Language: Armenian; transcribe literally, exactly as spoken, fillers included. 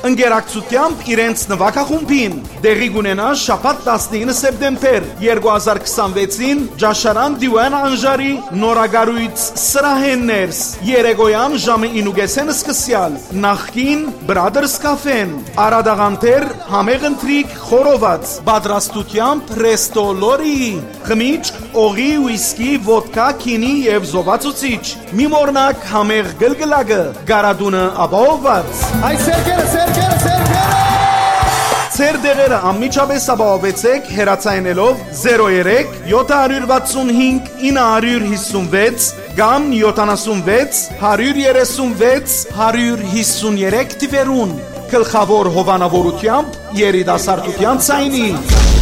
ընկերակցությամբ իրենց նվագախումբին։ Դեղի կունենա շաբաթ տասնինը սեպտեմբեր երկու հազար քսանվեցին Ջաշարան Դիվան Անժարի նորագարույց սրահեններս երեկոյան ժամը ինուգեսեն սկսյալ նախքին Brothers Cafe-ն Արադաղանտեր համեղ ընթրիք խորոված պատրաստությամբ Resto Lori խմիչք օղի ուիսկի ոդկա քինի եւ զովացուցիչ մի մորնակ համեղ գլգլակը գարադունը ապահովված Ay Sergere Sergere Sergere Ձեր դեղերը անմիջապես ապահովեցեք հեռացայինելով zero three seven six five nine five six կամ յոթանասունվեց հարյուր երեսունվեց հարյուր հիսուներեք թվերուն գլխավոր հովանավորությամբ երիտասարդության ցայնի